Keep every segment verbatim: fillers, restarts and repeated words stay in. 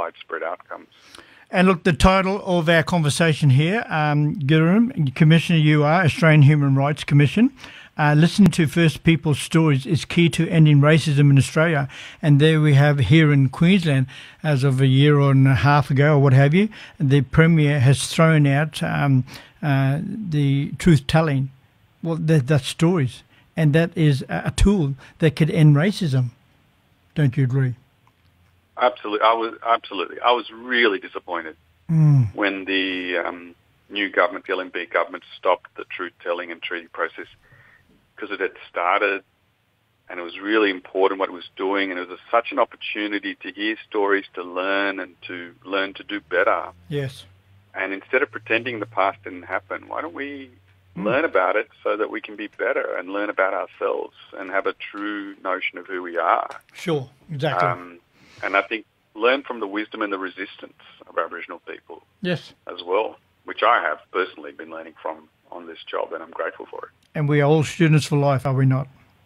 widespread outcomes. And look, the title of our conversation here, um, Gurram, Commissioner you are, Australian Human Rights Commission. Uh, listening to First People's stories is key to ending racism in Australia. And there we have here in Queensland, as of a year and a half ago or what have you, the Premier has thrown out um, uh, the truth-telling. Well, that, that's stories. And that is a tool that could end racism. Don't you agree? Absolutely. I was absolutely. I was really disappointed mm. when the um, new government, the L N B government, stopped the truth-telling and treaty process, because it had started and it was really important what it was doing, and it was a, such an opportunity to hear stories, to learn and to learn to do better. Yes. And instead of pretending the past didn't happen, why don't we mm. learn about it so that we can be better and learn about ourselves and have a true notion of who we are? Sure, exactly. Um, and I think learn from the wisdom and the resistance of Aboriginal people. Yes. As well, which I have personally been learning from on this job, and I'm grateful for it. And we are all students for life, are we not?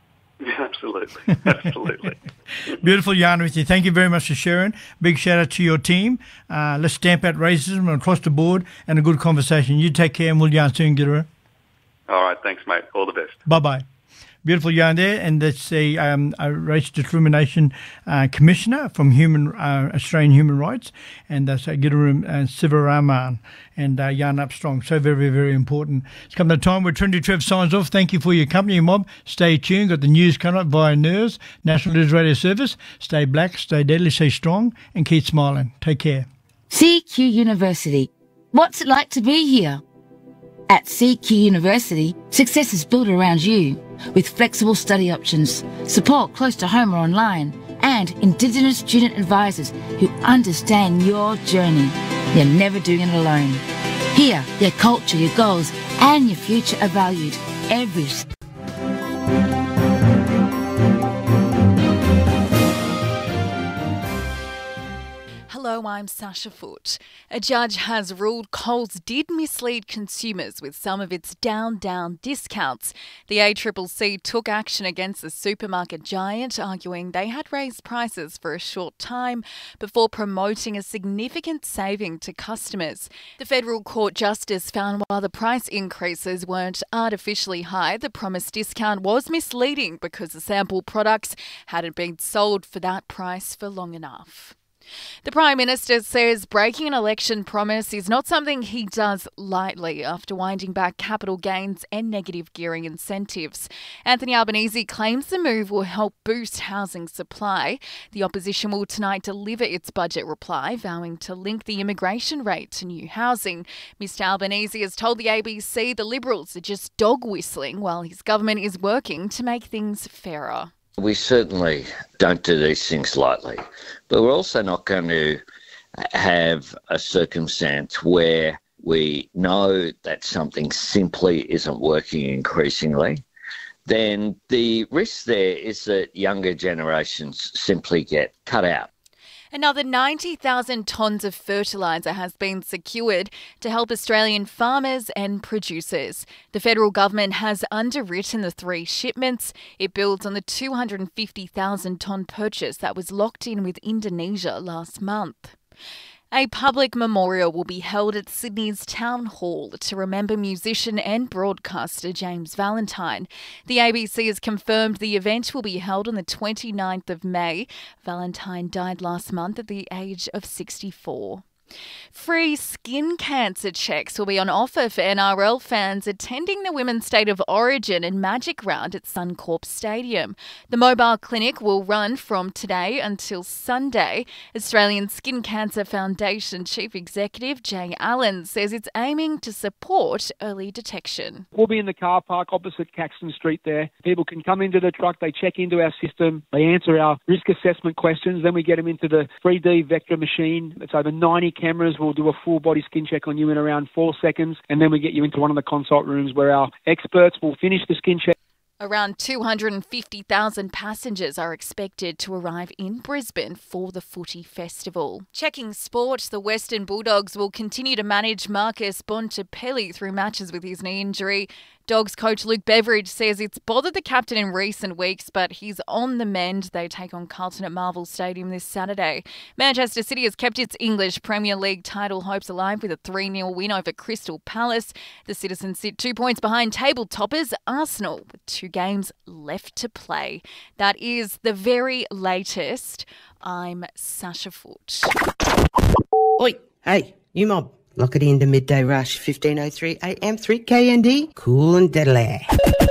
Absolutely, absolutely. Beautiful yarn with you. Thank you very much for sharing. Big shout out to your team. Uh, let's stamp out racism across the board, and a good conversation. You take care, and we'll yarn soon, Gurram. All right, thanks, mate. All the best. Bye-bye. Beautiful yarn there, and that's a, um, a race discrimination uh, commissioner from Human uh, Australian Human Rights, and that's uh, Gurram uh, Sivaraman and uh, Yarn Up Strong. So very, very, very important. It's come to the time where Trinity Trev signs off. Thank you for your company, mob. Stay tuned. Got the news coming up via N E R S, National News Radio Service. Stay black, stay deadly, stay strong, and keep smiling. Take care. C Q University. What's it like to be here? At C Q University, success is built around you, with flexible study options, support close to home or online, and Indigenous student advisors who understand your journey. You're never doing it alone. Here, your culture, your goals, and your future are valued every Hello, I'm Sasha Foote. A judge has ruled Coles did mislead consumers with some of its down-down discounts. The A C C C took action against the supermarket giant, arguing they had raised prices for a short time before promoting a significant saving to customers. The Federal Court Justice found while the price increases weren't artificially high, the promised discount was misleading because the sample products hadn't been sold for that price for long enough. The Prime Minister says breaking an election promise is not something he does lightly after winding back capital gains and negative gearing incentives. Anthony Albanese claims the move will help boost housing supply. The opposition will tonight deliver its budget reply, vowing to link the immigration rate to new housing. Mr Albanese has told the A B C the Liberals are just dog whistling while his government is working to make things fairer. We certainly don't do these things lightly, but we're also not going to have a circumstance where we know that something simply isn't working increasingly. Then the risk there is that younger generations simply get cut out. Another ninety thousand tonnes of fertiliser has been secured to help Australian farmers and producers. The federal government has underwritten the three shipments. It builds on the two hundred fifty thousand tonne purchase that was locked in with Indonesia last month. A public memorial will be held at Sydney's Town Hall to remember musician and broadcaster James Valentine. The A B C has confirmed the event will be held on the twenty-ninth of May. Valentine died last month at the age of sixty-four. Free skin cancer checks will be on offer for N R L fans attending the Women's State of Origin and Magic Round at Suncorp Stadium. The mobile clinic will run from today until Sunday. Australian Skin Cancer Foundation Chief Executive Jay Allen says it's aiming to support early detection. We'll be in the car park opposite Caxton Street there. People can come into the truck, they check into our system, they answer our risk assessment questions, then we get them into the three D vector machine. It's over ninety cameras. We'll do a full body skin check on you in around four seconds, and then we get you into one of the consult rooms where our experts will finish the skin check. Around two hundred fifty thousand passengers are expected to arrive in Brisbane for the Footy Festival. Checking sport, the Western Bulldogs will continue to manage Marcus Bontempelli through matches with his knee injury. Dogs coach Luke Beveridge says it's bothered the captain in recent weeks, but he's on the mend. They take on Carlton at Marvel Stadium this Saturday. Manchester City has kept its English Premier League title hopes alive with a three nil win over Crystal Palace. The Citizens sit two points behind table toppers Arsenal with two games left to play. That is the very latest. I'm Sasha Foot. Oi, hey, you mob. Lock it into Midday Rush, fifteen oh three A M, three K N D. Cool and deadly.